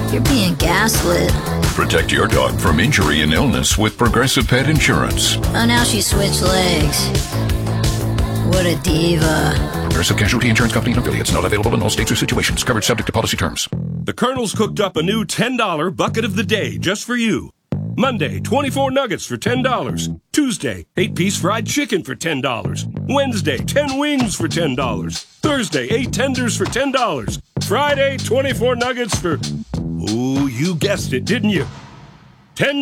You're being gaslit. Protect your dog from injury and illness with Progressive Pet Insurance. Oh, now she switched legs. What a diva. Progressive Casualty Insurance Company and affiliates. Not available in all states or situations. Coverage subject to policy terms. The Colonel's cooked up a new $10 bucket of the day just for you. Monday, 24 nuggets for $10. Tuesday, 8-piece fried chicken for $10. Wednesday, 10 wings for $10. Thursday, 8 tenders for $10. Friday, 24 nuggets for... Ooh, you guessed it, didn't you? $10.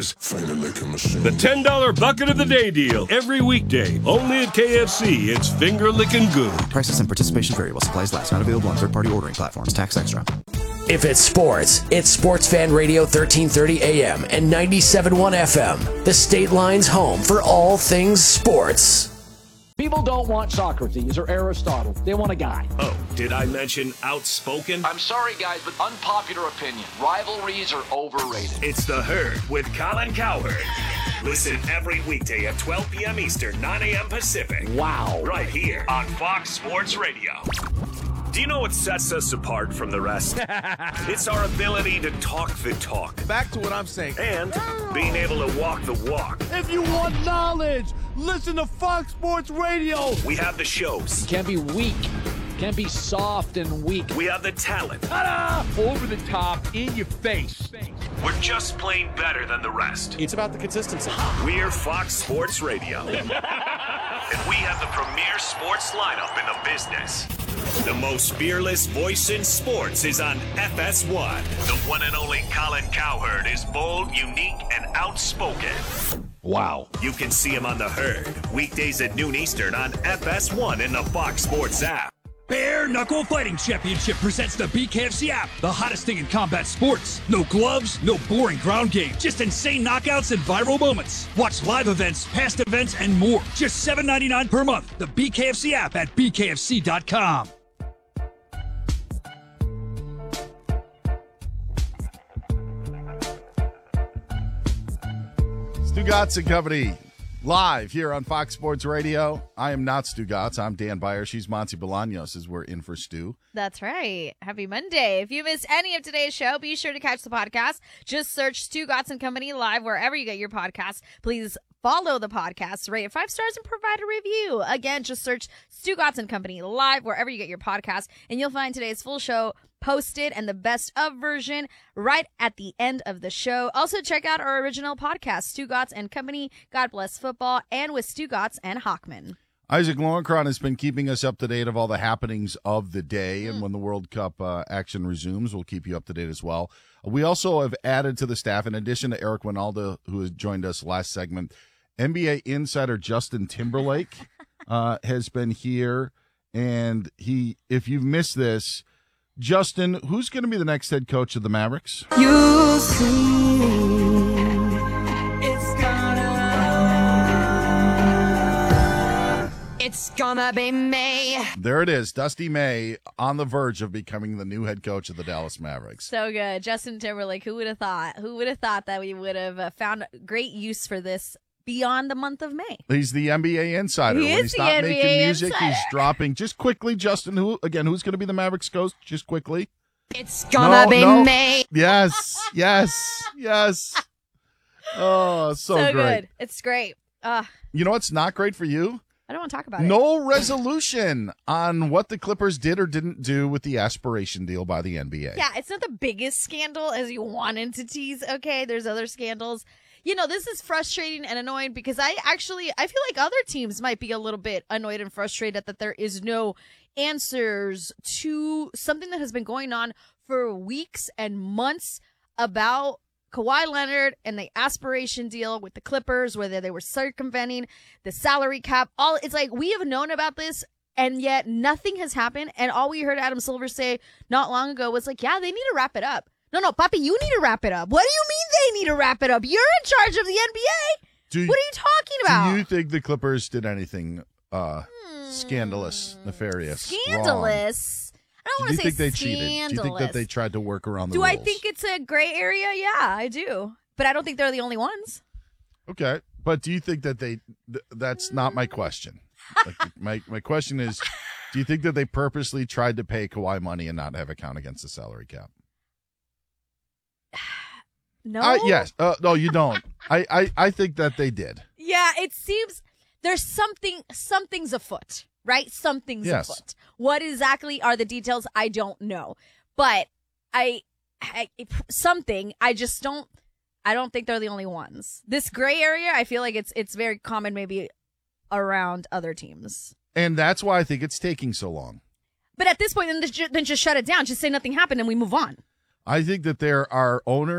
The $10 bucket of the day deal. Every weekday. Only at KFC. It's finger licking good. Prices and participation vary while supplies last. Not available on third-party ordering platforms. Tax extra. If it's sports, it's Sports Fan Radio 1330 AM and 97.1 FM. The State Line's home for all things sports. People don't want Socrates or Aristotle. They want a guy. Oh, did I mention outspoken? I'm sorry, guys, but unpopular opinion. Rivalries are overrated. It's The Herd with Colin Cowherd. Listen every weekday at 12 p.m. Eastern, 9 a.m. Pacific. Wow. Right here on Fox Sports Radio. Do you know what sets us apart from the rest? It's our ability to talk the talk. Back to what I'm saying. And being able to walk the walk. If you want knowledge, listen to Fox Sports Radio. We have the shows. Can't be weak. Can't be soft and weak. We have the talent. Ta-da! Over the top, in your face. We're just plain better than the rest. It's about the consistency. We're Fox Sports Radio. And we have the premier sports lineup in the business. The most fearless voice in sports is on FS1. The one and only Colin Cowherd is bold, unique, and outspoken. Wow. You can see him on The Herd, weekdays at noon Eastern on FS1 in the Fox Sports app. Bare Knuckle Fighting Championship presents the BKFC app, the hottest thing in combat sports. No gloves, no boring ground game, just insane knockouts and viral moments. Watch live events, past events, and more. Just $7.99 per month. The BKFC app at bkfc.com. Stugotz and Company, live here on Fox Sports Radio. I am not Stugotz. I'm Dan Byer. She's Monty Bolaños as we're in for Stu. That's right. Happy Monday. If you missed any of today's show, be sure to catch the podcast. Just search Stugotz and Company live wherever you get your podcasts. Please follow the podcast, rate it 5 stars, and provide a review. Again, just search Stugotz and Company live wherever you get your podcasts, and you'll find today's full show posted and the best of version right at the end of the show. Also, check out our original podcast, Stugotz and Company, God Bless Football, and with Stugotz and Hockman. Isaac Lowenkron has been keeping us up to date of all the happenings of the day, and when the World Cup action resumes, we'll keep you up to date as well. We also have added to the staff, in addition to Eric Winalda, who has joined us last segment, NBA insider Justin Timberlake has been here, and if you've missed this, Justin, who's going to be the next head coach of the Mavericks? You'll see. It's gonna be me. There it is, Dusty May on the verge of becoming the new head coach of the Dallas Mavericks. So good. Justin Timberlake, who would have thought? Who would have thought that we would have found great use for this beyond the month of May? He's the NBA insider. When he's not making music, he's dropping. Just quickly, Justin, who's going to be the Mavericks coach? Just quickly. It's gonna be me. Yes. Oh, so great. Good. It's great. You know what's not great for you? I don't want to talk about it. No resolution on what the Clippers did or didn't do with the aspiration deal by the NBA. Yeah, it's not the biggest scandal as you wanted to tease. Okay, there's other scandals. You know, this is frustrating and annoying because I feel like other teams might be a little bit annoyed and frustrated that there is no answers to something that has been going on for weeks and months about Kawhi Leonard and the aspiration deal with the Clippers, whether they were circumventing the salary cap. It's like we have known about this, and yet nothing has happened. And all we heard Adam Silver say not long ago was like, yeah, they need to wrap it up. No, Papi, you need to wrap it up. What do you mean they need to wrap it up? You're in charge of the NBA. What are you talking about? Do you think the Clippers did anything scandalous, nefarious, Scandalous? Wrong? I don't want to say Do you think they cheated? Do you think that they tried to work around the rules? Do I think it's a gray area? Yeah, I do. But I don't think they're the only ones. Okay. But do you think that that's not my question. Like, my question is, do you think that they purposely tried to pay Kawhi money and not have a count against the salary cap? No? Yes. No, you don't. I think that they did. Yeah, it seems there's something's afoot, right? Something's afoot. What exactly are the details? I don't know. But I don't think they're the only ones. This gray area, I feel like it's very common maybe around other teams. And that's why I think it's taking so long. But at this point, then just shut it down. Just say nothing happened and we move on. I think that there are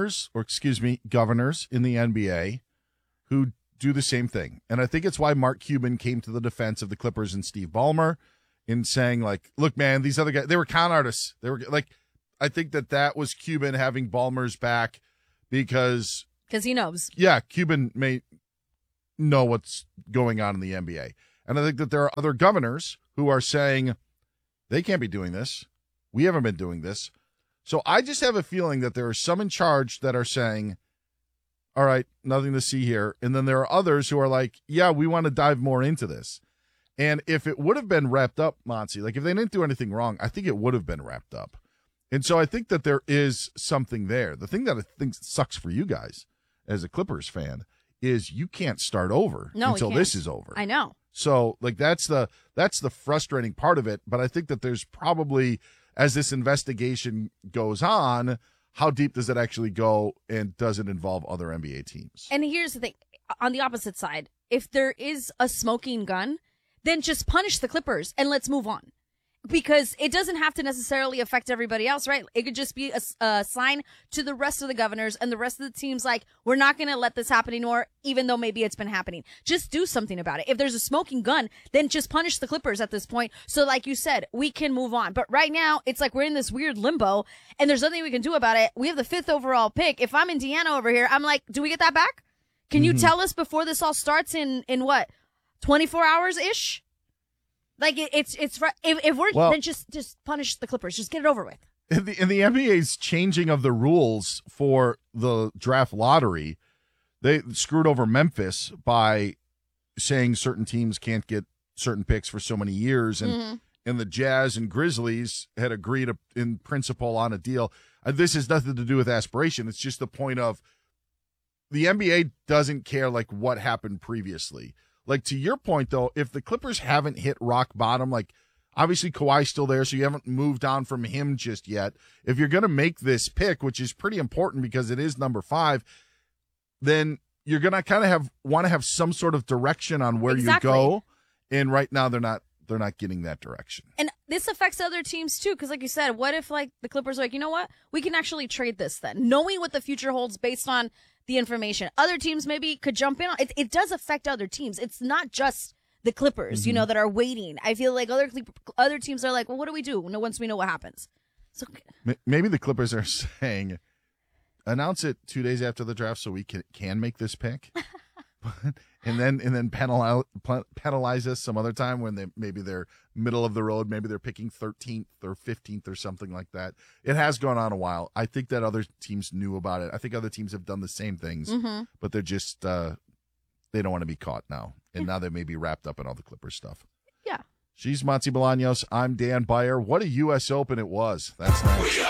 governors in the NBA who do the same thing. And I think it's why Mark Cuban came to the defense of the Clippers and Steve Ballmer in saying, like, look, man, these other guys, they were con artists. They were like, I think that was Cuban having Ballmer's back because he knows. Yeah, Cuban may know what's going on in the NBA. And I think that there are other governors who are saying they can't be doing this. We haven't been doing this. So I just have a feeling that there are some in charge that are saying, all right, nothing to see here. And then there are others who are like, yeah, we want to dive more into this. And if it would have been wrapped up, Monty, like if they didn't do anything wrong, I think it would have been wrapped up. And so I think that there is something there. The thing that I think sucks for you guys as a Clippers fan is you can't start over until this is over. I know. So like that's the frustrating part of it. But I think that there's probably, as this investigation goes on, how deep does it actually go, and does it involve other NBA teams? And here's the thing. On the opposite side, if there is a smoking gun, then just punish the Clippers and let's move on. Because it doesn't have to necessarily affect everybody else, right? It could just be a sign to the rest of the governors and the rest of the teams like, we're not going to let this happen anymore, even though maybe it's been happening. Just do something about it. If there's a smoking gun, then just punish the Clippers at this point. So like you said, we can move on. But right now, it's like we're in this weird limbo and there's nothing we can do about it. We have the 5th overall pick. If I'm Indiana over here, I'm like, do we get that back? Can you tell us before this all starts in what, 24 hours-ish? Like if we're then just punish the Clippers, just get it over with. In the NBA's changing of the rules for the draft lottery, they screwed over Memphis by saying certain teams can't get certain picks for so many years, and the Jazz and Grizzlies had agreed in principle on a deal. This has nothing to do with aspiration. It's just the point of the NBA doesn't care like what happened previously. Like, to your point, though, if the Clippers haven't hit rock bottom, like, obviously Kawhi's still there, so you haven't moved on from him just yet. If you're going to make this pick, which is pretty important because it is number 5, then you're going to kind of want to have some sort of direction on where you go. And right now they're not getting that direction. And this affects other teams, too, because like you said, what if, like, the Clippers are like, you know what? We can actually trade this then, knowing what the future holds based on the information. Other teams maybe could jump in. It does affect other teams. It's not just the Clippers, that are waiting. I feel like other teams are like, well, what do we do once we know what happens? So maybe the Clippers are saying, announce it 2 days after the draft so we can make this pick, and then penalize us some other time when maybe they're middle of the road, maybe they're picking 13th or 15th or something like that. It has gone on a while. I think that other teams knew about it. I think other teams have done the same things, but they're just they don't want to be caught now, and now they may be wrapped up in all the Clippers stuff. Yeah. She's Monty Bolaños. I'm Dan Beyer. What a U.S. Open it was. That's nice.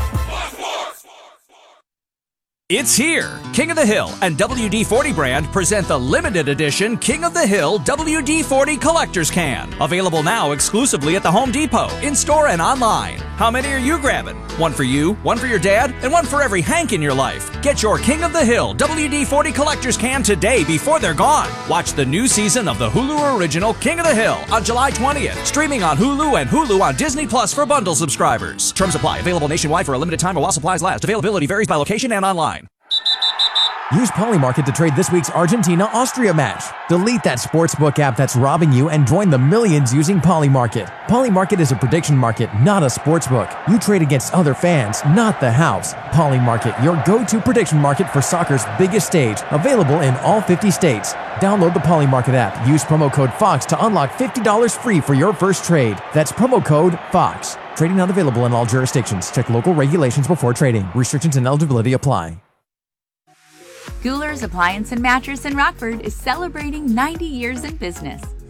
It's here. King of the Hill and WD-40 brand present the limited edition King of the Hill WD-40 Collector's Can. Available now exclusively at the Home Depot, in-store and online. How many are you grabbing? One for you, one for your dad, and one for every Hank in your life. Get your King of the Hill WD-40 Collector's Can today before they're gone. Watch the new season of the Hulu original King of the Hill on July 20th. Streaming on Hulu and Hulu on Disney Plus for bundle subscribers. Terms apply. Available nationwide for a limited time or while supplies last. Availability varies by location and online. Use Polymarket to trade this week's Argentina-Austria match. Delete that sportsbook app that's robbing you and join the millions using Polymarket. Polymarket is a prediction market, not a sportsbook. You trade against other fans, not the house. Polymarket, your go-to prediction market for soccer's biggest stage. Available in all 50 states. Download the Polymarket app. Use promo code FOX to unlock $50 free for your first trade. That's promo code FOX. Trading not available in all jurisdictions. Check local regulations before trading. Restrictions and eligibility apply. Guler's Appliance and Mattress in Rockford is celebrating 90 years in business.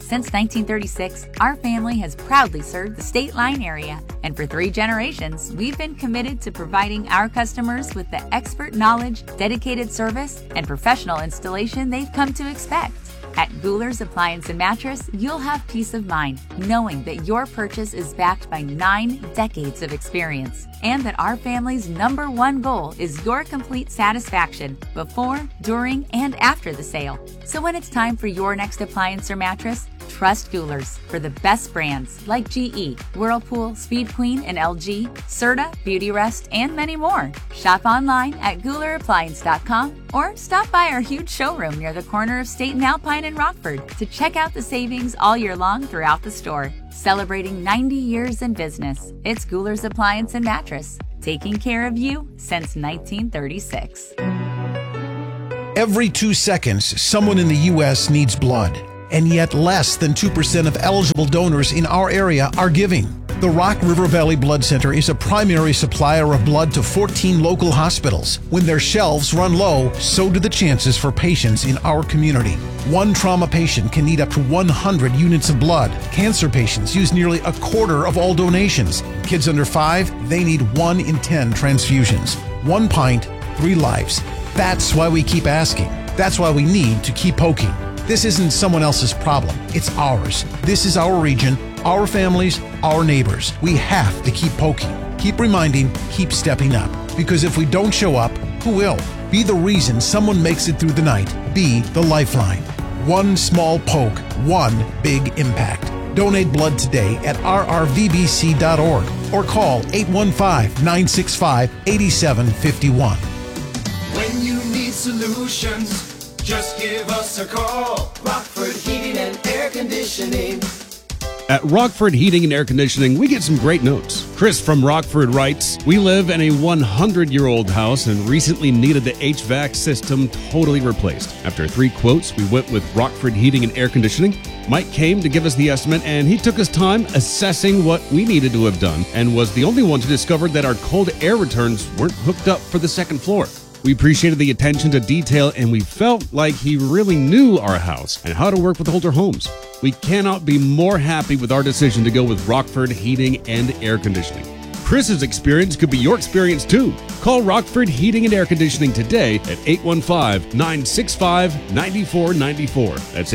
Since 1936, our family has proudly served the State Line area, and for 3 generations, we've been committed to providing our customers with the expert knowledge, dedicated service, and professional installation they've come to expect. At Guler's Appliance and Mattress, you'll have peace of mind knowing that your purchase is backed by 9 decades of experience, and that our family's #1 goal is your complete satisfaction before, during, and after the sale. So when it's time for your next appliance or mattress, trust Guler's for the best brands like GE, Whirlpool, Speed Queen, and LG, Serta, Beautyrest, and many more. Shop online at GulerAppliance.com or stop by our huge showroom near the corner of State and Alpine in Rockford to check out the savings all year long throughout the store. Celebrating 90 years in business, it's Guler's Appliance and Mattress, taking care of you since 1936. Every 2 seconds, someone in the U.S. needs blood. And yet less than 2% of eligible donors in our area are giving. The Rock River Valley Blood Center is a primary supplier of blood to 14 local hospitals. When their shelves run low, so do the chances for patients in our community. One trauma patient can need up to 100 units of blood. Cancer patients use nearly a quarter of all donations. Kids under 5, they need 1 in 10 transfusions. 1 pint, 3 lives. That's why we keep asking. That's why we need to keep poking. This isn't someone else's problem. It's ours. This is our region, our families, our neighbors. We have to keep poking, keep reminding, keep stepping up. Because if we don't show up, who will? Be the reason someone makes it through the night. Be the lifeline. One small poke, one big impact. Donate blood today at rrvbc.org or call 815-965-8751. When you need solutions, just give us a call. Rockford Heating and Air Conditioning. At Rockford Heating and Air Conditioning, we get some great notes. Chris from Rockford writes, "We live in a 100-year-old house and recently needed the HVAC system totally replaced. After 3 quotes, we went with Rockford Heating and Air Conditioning. Mike came to give us the estimate, and he took his time assessing what we needed to have done and was the only one to discover that our cold air returns weren't hooked up for the second floor. We appreciated the attention to detail, and we felt like he really knew our house and how to work with older homes. We cannot be more happy with our decision to go with Rockford Heating and Air Conditioning. Chris's experience could be your experience too. Call Rockford Heating and Air Conditioning today at 815-965-9494. That's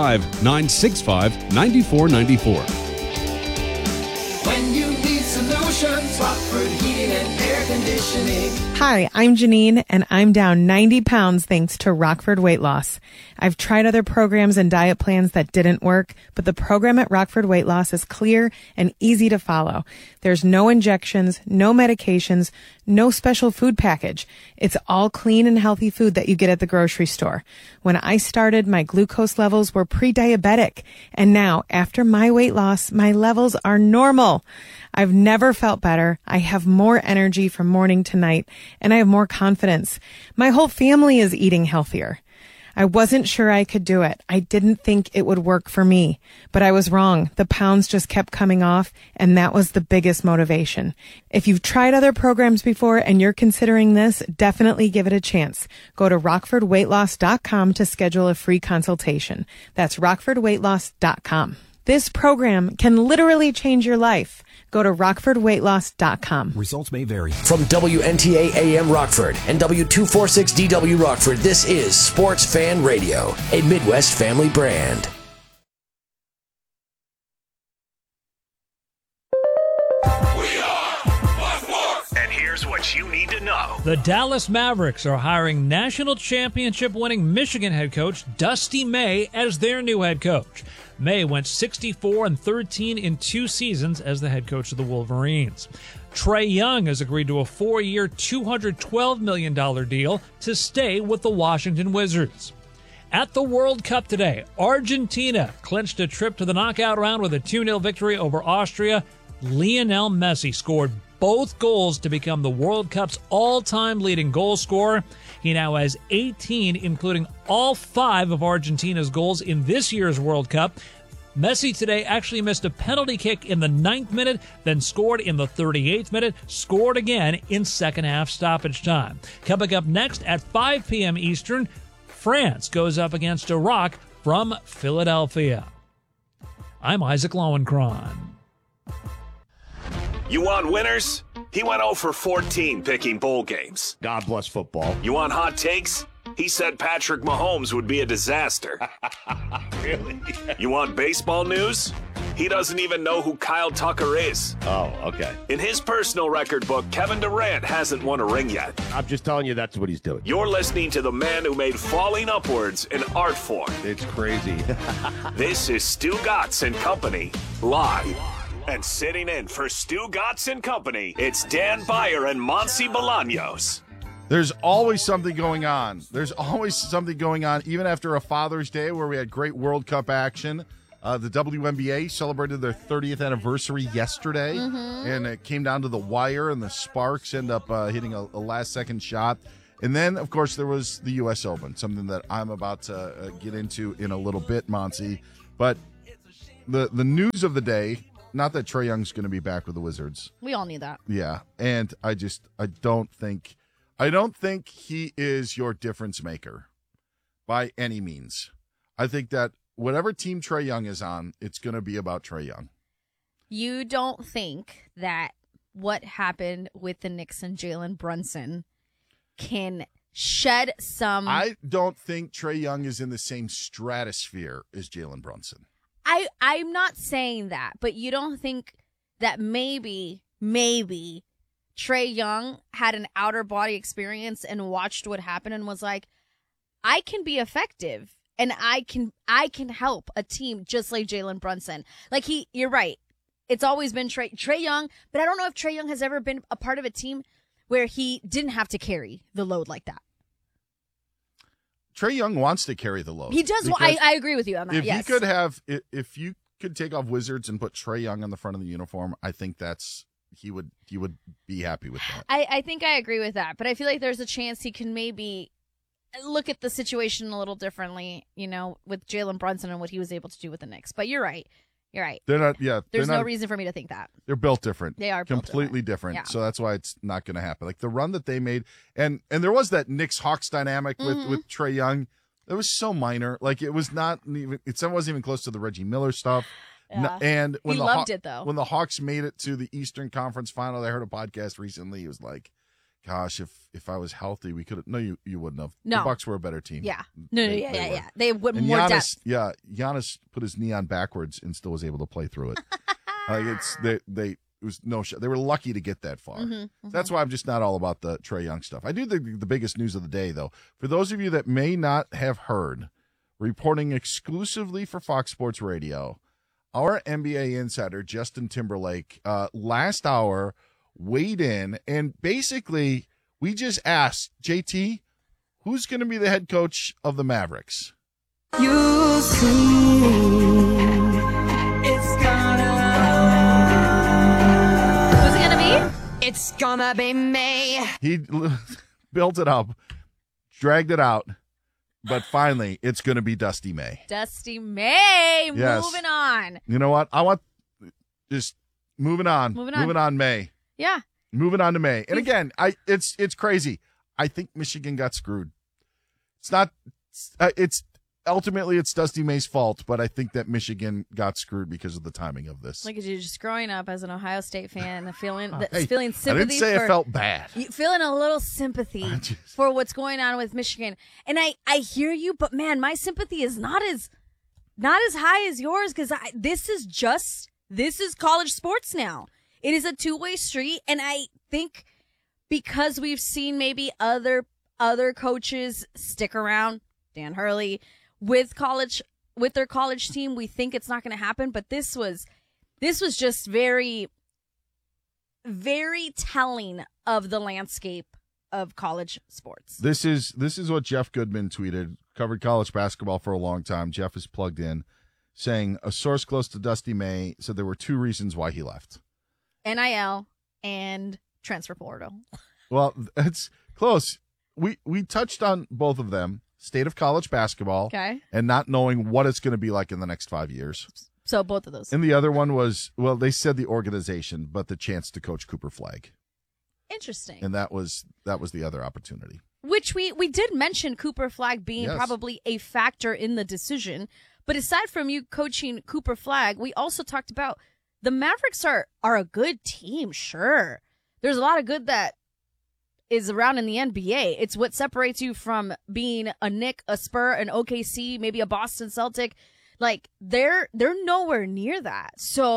815-965-9494. When you need solutions, Rockford Heating and Air Conditioning. Hi, I'm Janine, and I'm down 90 pounds thanks to Rockford Weight Loss. I've tried other programs and diet plans that didn't work, but the program at Rockford Weight Loss is clear and easy to follow. There's no injections, no medications, no special food package. It's all clean and healthy food that you get at the grocery store. When I started, my glucose levels were pre-diabetic, and now, after my weight loss, my levels are normal. I've never felt better. I have more energy from morning to night, and I have more confidence. My whole family is eating healthier. I wasn't sure I could do it. I didn't think it would work for me, but I was wrong. The pounds just kept coming off, and that was the biggest motivation. If you've tried other programs before and you're considering this, definitely give it a chance. Go to rockfordweightloss.com to schedule a free consultation. That's rockfordweightloss.com. This program can literally change your life. Go to rockfordweightloss.com. Results may vary. From WNTA AM Rockford and W246DW Rockford, this is Sports Fan Radio, a Midwest family brand. And here's what you need to know. The Dallas Mavericks are hiring national championship-winning Michigan head coach Dusty May as their new head coach. May went 64-13 in 2 seasons as the head coach of the Wolverines. Trae Young has agreed to a 4-year, $212 million deal to stay with the Washington Wizards. At the World Cup today, Argentina clinched a trip to the knockout round with a 2-0 victory over Austria. Lionel Messi scored both goals to become the World Cup's all-time leading goal scorer. He now has 18, including all 5 of Argentina's goals in this year's World Cup. Messi today actually missed a penalty kick in the 9th minute, then scored in the 38th minute, scored again in second-half stoppage time. Coming up next at 5 p.m. Eastern, France goes up against Iraq from Philadelphia. I'm Isaac Lowenkron. You want winners? He went 0 for 14 picking bowl games. God bless football. You want hot takes? He said Patrick Mahomes would be a disaster. Really? You want baseball news? He doesn't even know who Kyle Tucker is. Oh, okay. In his personal record book, Kevin Durant hasn't won a ring yet. I'm just telling you that's what he's doing. You're listening to the man who made falling upwards an art form. It's crazy. This is Stu Gatz and Company, live. And sitting in for Stu Gatz and Company, it's Dan Beyer and Monsi Bolaños. There's always something going on. There's always something going on, even after a Father's Day where we had great World Cup action. The WNBA celebrated their 30th anniversary yesterday, and it came down to the wire, and the Sparks end up hitting a last-second shot. And then, of course, there was the U.S. Open, something that I'm about to get into in a little bit, Monsi. But the news of the day, not that Trae Young's going to be back with the Wizards. We all need that. Yeah, and I don't think he is your difference maker by any means. I think that whatever team Trae Young is on, it's going to be about Trae Young. You don't think that what happened with the Knicks and Jalen Brunson can shed some... I don't think Trae Young is in the same stratosphere as Jalen Brunson. I'm not saying that, but you don't think that maybe Trae Young had an outer body experience and watched what happened and was like, I can be effective and I can help a team just like Jalen Brunson. Like you're right. It's always been Trae Young, but I don't know if Trae Young has ever been a part of a team where he didn't have to carry the load like that. Trae Young wants to carry the load. He does. I agree with you on that. If yes. if you could take off Wizards and put Trae Young on the front of the uniform, I think he would be happy with that. I think I agree with that, but I feel like there's a chance he can maybe look at the situation a little differently, with Jalen Brunson and what he was able to do with the Knicks. But you're right. You're right. They're not. Yeah. There's no reason for me to think that. They're built different. They are built completely different. Yeah. So that's why it's not going to happen. Like the run that they made, and there was that Knicks-Hawks dynamic with Trae Young. It was so minor. Like it was not even. It wasn't even close to the Reggie Miller stuff. Yeah. And when he loved it though. When the Hawks made it to the Eastern Conference Final, I heard a podcast recently. He was like, "Gosh, if I was healthy, we could have." No, you wouldn't have. No. The Bucks were a better team. Yeah. Yeah. They would and more Giannis, depth. Yeah, Giannis put his knee on backwards and still was able to play through it. It was no shot. They were lucky to get that far. That's why I'm just not all about the Trae Young stuff. I do think the biggest news of the day, though, for those of you that may not have heard, reporting exclusively for Fox Sports Radio, our NBA insider Justin Timberlake last hour weighed in, and basically we just asked JT, who's going to be the head coach of the Mavericks? You see, it's gonna. Who's it gonna be? It's gonna be me. He built it up, dragged it out, but finally it's going to be Dusty May. Dusty May. Yes. Moving on. You know what? I want just moving on. Moving on, May. Yeah. Moving on to May. And again, it's crazy. I think Michigan got screwed. It's not. It's ultimately it's Dusty May's fault, but I think that Michigan got screwed because of the timing of this. Look at you, just growing up as an Ohio State fan, feeling Hey, sympathy. I didn't say it felt bad. Feeling a little sympathy for what's going on with Michigan, and I hear you, but man, my sympathy is not as high as yours because this is college sports now. It is a two-way street, and I think because we've seen maybe other coaches stick around, Dan Hurley, with their college team, we think it's not going to happen. But this was just very, very telling of the landscape of college sports. This is what Jeff Goodman tweeted. Covered college basketball for a long time. Jeff is plugged in, saying a source close to Dusty May said there were two reasons why he left: NIL and transfer portal. Well, it's close. We touched on both of them. State of college basketball, okay, and not knowing what it's going to be like in the next 5 years. So both of those. And the other one was, well, they said the organization, but the chance to coach Cooper Flagg. Interesting. And that was the other opportunity. Which we did mention Cooper Flagg being Yes. probably a factor in the decision But aside from you coaching Cooper Flagg, we also talked about the Mavericks are a good team, sure. There's a lot of good that is around in the NBA. It's what separates you from being a Knick, a Spur, an OKC, maybe a Boston Celtic. Like, they're nowhere near that.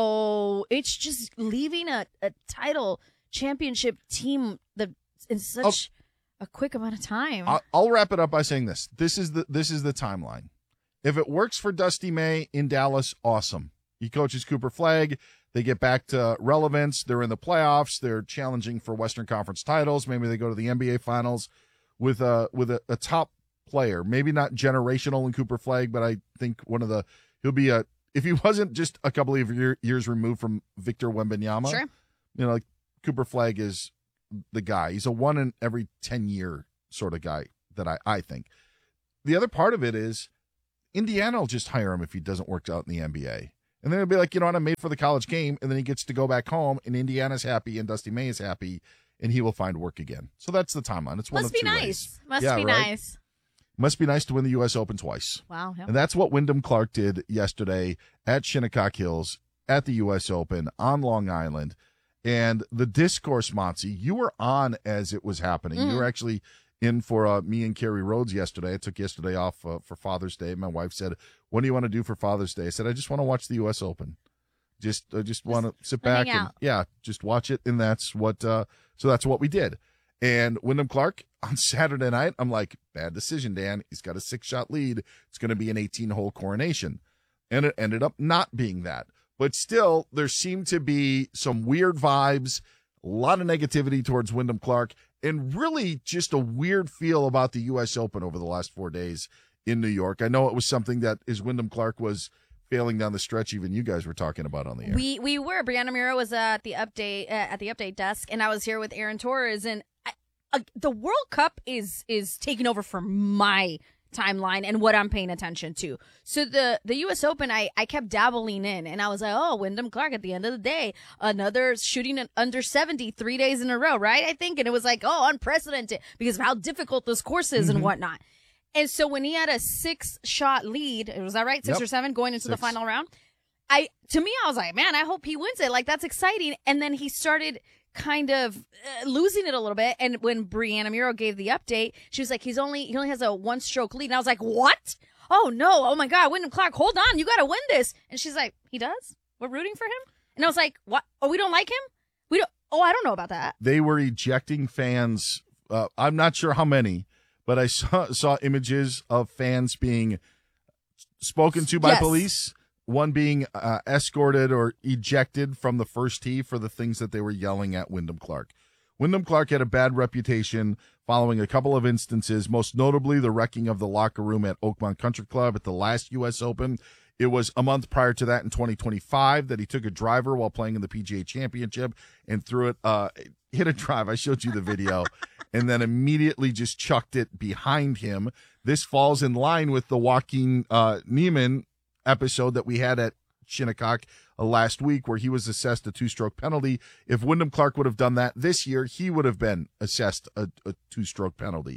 So it's just leaving a title championship team that in such a quick amount of time. I'll wrap it up by saying this. This is the timeline. If it works for Dusty May in Dallas, awesome. He coaches Cooper Flagg. They get back to relevance. They're in the playoffs. They're challenging for Western Conference titles. Maybe they go to the NBA Finals with a top player. Maybe not generational in Cooper Flagg, but I think he'll be if he wasn't just a couple of years removed from Victor Wembanyama, sure. Like Cooper Flagg is the guy. He's a 1 in every 10 year sort of guy that I think. The other part of it is Indiana will just hire him if he doesn't work out in the NBA. And then it'll be like, you know what, I'm made for the college game. And then he gets to go back home, and Indiana's happy, and Dusty May is happy, and he will find work again. So that's the timeline. It's one of two ways. Must be nice. Must be nice to win the U.S. Open twice. Wow. Yep. And that's what Wyndham Clark did yesterday at Shinnecock Hills at the U.S. Open on Long Island. And the discourse, Monty, you were on as it was happening. You were actually in for me and Kerry Rhodes yesterday. I took yesterday off for Father's Day. My wife said, "What do you want to do for Father's Day?" I said, "I just want to watch the U.S. Open. I just want to sit back and just watch it." And that's what so that's what we did. And Wyndham Clark on Saturday night, I'm like, bad decision, Dan. He's got a 6-shot lead. It's going to be an 18-hole coronation, and it ended up not being that. But still, there seemed to be some weird vibes, a lot of negativity towards Wyndham Clark, and really just a weird feel about the U.S. Open over the last 4 days in New York. I know it was something that as Wyndham Clark was failing down the stretch, even you guys were talking about on the air. We were. Brianna Miro was at the update desk, and I was here with Aaron Torres, and the World Cup is taking over for my timeline and what I'm paying attention to. So the U.S. Open, I kept dabbling in, and I was like, oh, Wyndham Clark at the end of the day, another shooting an under 70 3 days in a row, right? I think, and it was like, oh, unprecedented because of how difficult this course is and whatnot. And so when he had a 6-shot lead, was that right? 6 or 7 going into the final round. I was like, man, I hope he wins it. Like, that's exciting. And then he started kind of losing it a little bit. And when Brianna Miro gave the update, she was like, he only has a 1-stroke lead. And I was like, what? Oh no. Oh my God. Wyndham Clark, hold on. You got to win this. And she's like, he does? We're rooting for him? And I was like, what? Oh, we don't like him? I don't know about that. They were ejecting fans. I'm not sure how many, but I saw images of fans being spoken to by police. One being escorted or ejected from the first tee for the things that they were yelling at Wyndham Clark. Wyndham Clark had a bad reputation following a couple of instances, most notably the wrecking of the locker room at Oakmont Country Club at the last U.S. Open. It was a month prior to that in 2025 that he took a driver while playing in the PGA Championship and threw it, hit a drive. I showed you the video. And then immediately just chucked it behind him. This falls in line with the Joaquin Niemann episode that we had at Shinnecock last week, where he was assessed a 2-stroke penalty. If Wyndham Clark would have done that this year, he would have been assessed a 2-stroke penalty.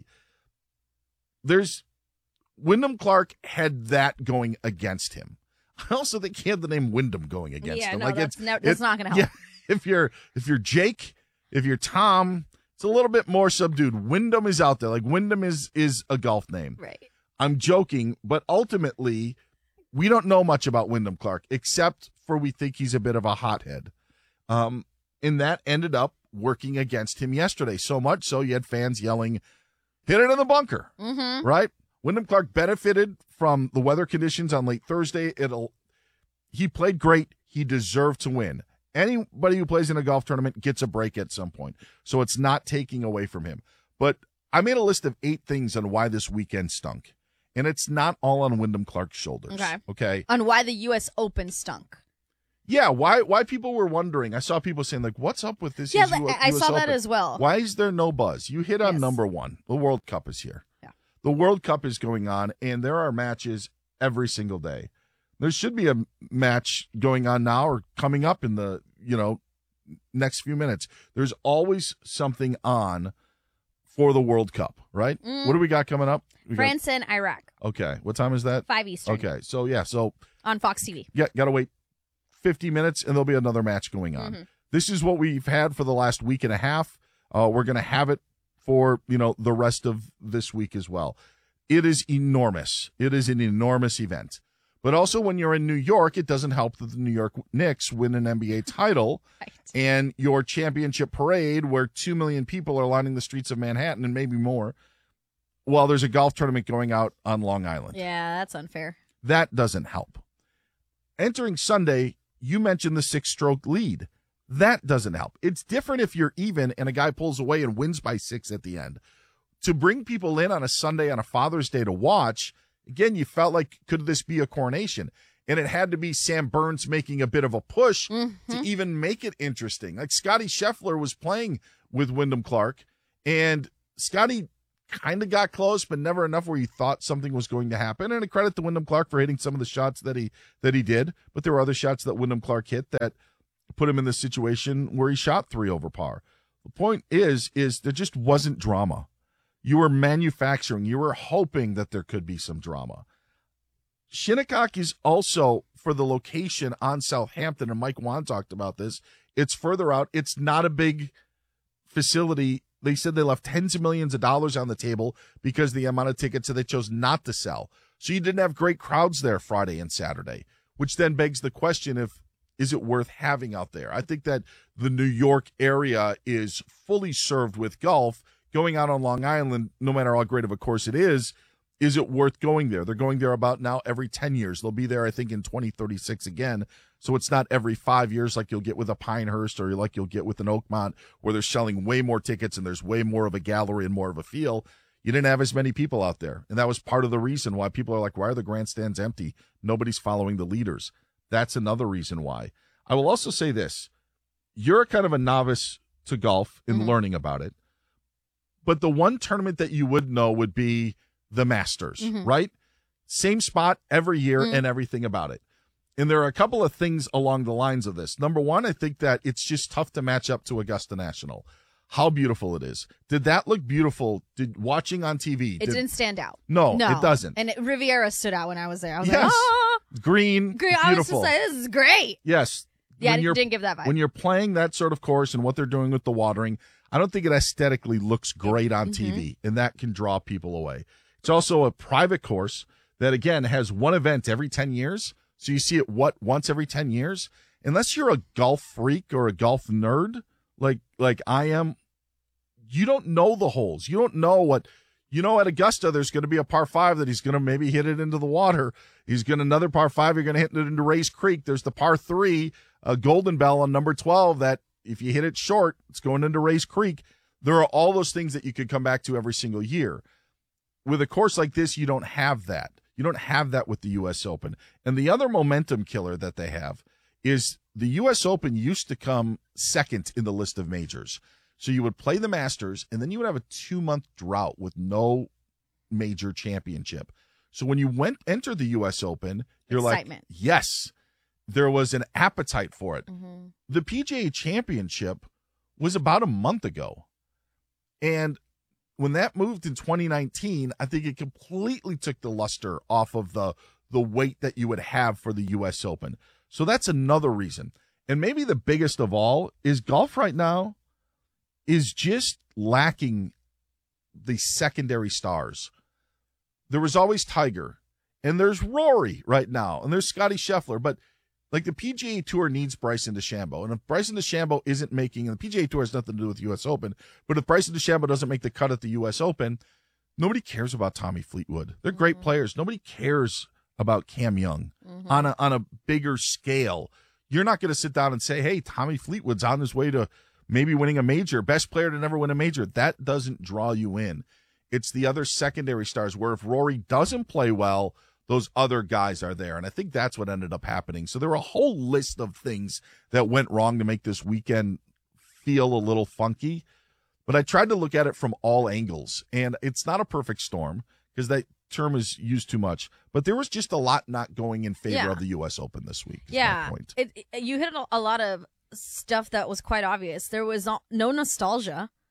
Wyndham Clark had that going against him. I also think he had the name Wyndham going against him. No, that's not going to help. Yeah, if you're Jake, if you're Tom, it's a little bit more subdued. Wyndham is out there. Like, Wyndham is a golf name. Right. I'm joking, but ultimately, we don't know much about Wyndham Clark, except for we think he's a bit of a hothead. And that ended up working against him yesterday. So much so you had fans yelling, hit it in the bunker, right? Wyndham Clark benefited from the weather conditions on late Thursday. He played great. He deserved to win. Anybody who plays in a golf tournament gets a break at some point. So it's not taking away from him. But I made a list of 8 things on why this weekend stunk. And it's not all on Wyndham Clark's shoulders. Okay. On why the U.S. Open stunk. Yeah, why people were wondering. I saw people saying, like, what's up with this? Yeah, I saw that as well. Why is there no buzz? You hit on number one. The World Cup is here. Yeah. The World Cup is going on, and there are matches every single day. There should be a match going on now or coming up in the, next few minutes. There's always something on for the World Cup, right? What do we got coming up? France and Iraq. Okay. What time is that? 5 Eastern. Okay. So, yeah. So on Fox TV. Yeah, got to wait 50 minutes, and there'll be another match going on. This is what we've had for the last week and a half. We're going to have it for, the rest of this week as well. It is enormous. It is an enormous event. But also when you're in New York, it doesn't help that the New York Knicks win an NBA title and your championship parade where 2 million people are lining the streets of Manhattan and maybe more while there's a golf tournament going out on Long Island. Yeah, that's unfair. That doesn't help. Entering Sunday, you mentioned the 6-stroke lead. That doesn't help. It's different if you're even and a guy pulls away and wins by 6 at the end. To bring people in on a Sunday on a Father's Day to watch, again, you felt like, could this be a coronation? And it had to be Sam Burns making a bit of a push to even make it interesting. Like Scotty Scheffler was playing with Wyndham Clark, and Scotty kind of got close, but never enough where you thought something was going to happen. And a credit to Wyndham Clark for hitting some of the shots that he did, but there were other shots that Wyndham Clark hit that put him in this situation where he shot 3 over par. The point is there just wasn't drama. You were manufacturing. You were hoping that there could be some drama. Shinnecock is also, for the location on Southampton, and Mike Wan talked about this, it's further out. It's not a big facility. They said they left tens of millions of dollars on the table because of the amount of tickets that they chose not to sell. So you didn't have great crowds there Friday and Saturday, which then begs the question of, is it worth having out there? I think that the New York area is fully served with golf. Going out on Long Island, no matter how great of a course it is it worth going there? They're going there about now every 10 years. They'll be there, I think, in 2036 again. So it's not every 5 years like you'll get with a Pinehurst or like you'll get with an Oakmont where they're selling way more tickets and there's way more of a gallery and more of a feel. You didn't have as many people out there. And that was part of the reason why people are like, why are the grandstands empty? Nobody's following the leaders. That's another reason why. I will also say this. You're kind of a novice to golf in learning about it. But the one tournament that you would know would be the Masters, right? Same spot every year and everything about it. And there are a couple of things along the lines of this. Number one, I think that it's just tough to match up to Augusta National. How beautiful it is. Did that look beautiful? Watching on TV? It didn't stand out. No, it doesn't. And Riviera stood out when I was there. I was like, oh! Green, beautiful. I was just like, this is great. Yes. Yeah, I didn't give that vibe. When you're playing that sort of course and what they're doing with the watering, I don't think it aesthetically looks great on TV, and that can draw people away. It's also a private course that, again, has one event every 10 years. So you see it, once every 10 years? Unless you're a golf freak or a golf nerd like I am, you don't know the holes. You don't know what – at Augusta, there's going to be a par 5 that he's going to maybe hit it into the water. He's going to another par 5, you're going to hit it into Rays Creek. There's the par 3, Golden Bell on number 12 that if you hit it short, it's going into Rays Creek. There are all those things that you could come back to every single year. With a course like this, you don't have that. You don't have that with the U.S. Open. And the other momentum killer that they have is the U.S. Open used to come second in the list of majors. So you would play the Masters, and then you would have a 2-month drought with no major championship. So when you enter the U.S. Open, you're Excitement. Like, yes, there was an appetite for it. The PGA Championship was about a month ago. And when that moved in 2019, I think it completely took the luster off of the weight that you would have for the U.S. Open. So that's another reason. And maybe the biggest of all is golf right now is just lacking the secondary stars. There was always Tiger, and there's Rory right now, and there's Scotty Scheffler, but like the PGA Tour needs Bryson DeChambeau, and if Bryson DeChambeau isn't making, and the PGA Tour has nothing to do with the U.S. Open, but if Bryson DeChambeau doesn't make the cut at the U.S. Open, nobody cares about Tommy Fleetwood. They're great players. Nobody cares about Cam Young on a bigger scale. You're not going to sit down and say, hey, Tommy Fleetwood's on his way to maybe winning a major, best player to never win a major. That doesn't draw you in. It's the other secondary stars where if Rory doesn't play well, those other guys are there. And I think that's what ended up happening. So there were a whole list of things that went wrong to make this weekend feel a little funky. But I tried to look at it from all angles. And it's not a perfect storm because that term is used too much. But there was just a lot not going in favor of the U.S. Open this week. Yeah. You hit a lot of stuff that was quite obvious. There was no nostalgia.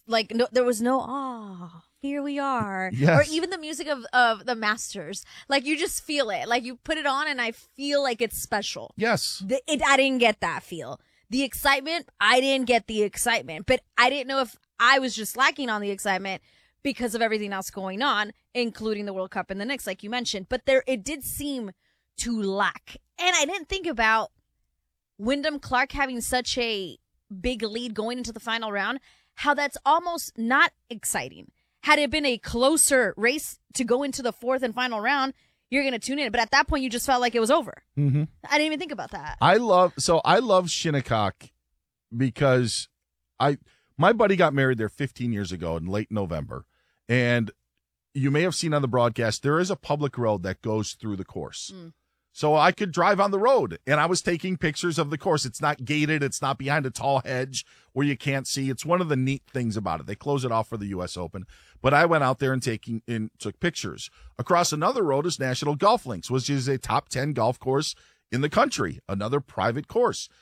like there was no here we are, Yes. or even the music of the Masters. Like you just feel it. Like you put it on, and I feel like it's special. Yes. I didn't get that feel. The excitement, I didn't get the excitement, but I didn't know if I was just lacking on the excitement because of everything else going on, including the World Cup and the Knicks, like you mentioned. But it did seem to lack. And I didn't think about Wyndham Clark having such a big lead going into the final round, how that's almost not exciting. Had it been a closer race to go into the fourth and final round, you're going to tune in. But at that point, you just felt like it was over. Mm-hmm. I didn't even think about that. I love Shinnecock because my buddy got married there 15 years ago in late November. And you may have seen on the broadcast, there is a public road that goes through the course. So I could drive on the road, and I was taking pictures of the course. It's not gated. It's not behind a tall hedge where you can't see. It's one of the neat things about it. They close it off for the U.S. Open. But I went out there and took pictures. Across another road is National Golf Links, which is a top 10 golf course in the country, another private course.